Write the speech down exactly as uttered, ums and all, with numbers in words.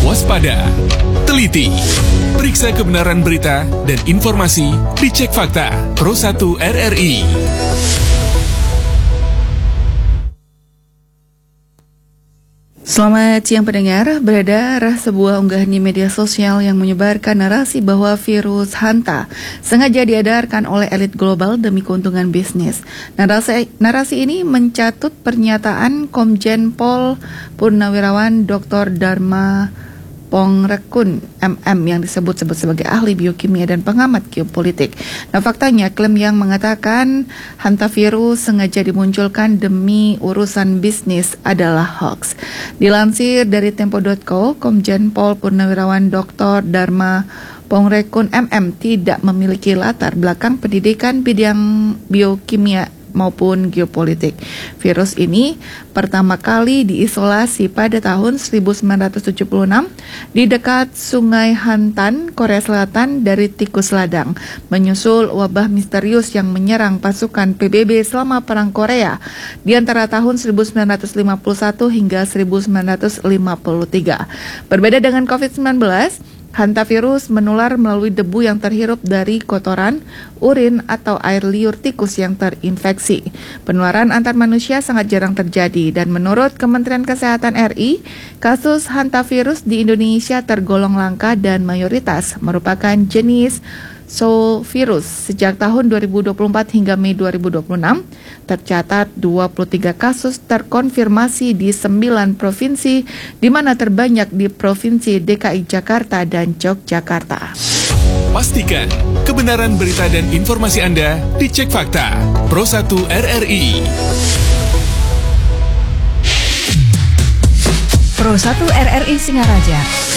waspada, teliti, periksa kebenaran berita dan informasi, dicek fakta. Pro satu R R I. Selamat siang pendengar, beredar sebuah unggahan di media sosial yang menyebarkan narasi bahwa virus Hanta sengaja diedarkan oleh elit global demi keuntungan bisnis. Narasi, narasi ini mencatut pernyataan Komjen Pol Purnawirawan Doktor Dharma Pongrekun M M yang disebut-sebut sebagai ahli biokimia dan pengamat geopolitik. Nah, faktanya klaim yang mengatakan hantavirus sengaja dimunculkan demi urusan bisnis adalah hoax. Dilansir dari tempo titik co, Komjen Pol Purnawirawan Doktor Dharma Pongrekun M M tidak memiliki latar belakang pendidikan bidang biokimia maupun geopolitik. Virus ini pertama kali diisolasi pada tahun seribu sembilan ratus tujuh puluh enam di dekat Sungai Hantan, Korea Selatan dari tikus ladang, menyusul wabah misterius yang menyerang pasukan P B B selama Perang Korea di antara tahun seribu sembilan ratus lima puluh satu hingga seribu sembilan ratus lima puluh tiga. Berbeda dengan covid sembilan belas, hantavirus menular melalui debu yang terhirup dari kotoran, urin, atau air liur tikus yang terinfeksi. Penularan antar manusia sangat jarang terjadi dan menurut Kementerian Kesehatan R I, kasus hantavirus di Indonesia tergolong langka dan mayoritas merupakan jenis Zoovirus. Sejak tahun dua ribu dua puluh empat hingga Mei dua ribu dua puluh enam, tercatat dua puluh tiga kasus terkonfirmasi di sembilan provinsi, di mana terbanyak di Provinsi D K I Jakarta dan Yogyakarta. Pastikan kebenaran berita dan informasi Anda dicek fakta. Pro satu R R I. Pro satu R R I Singaraja.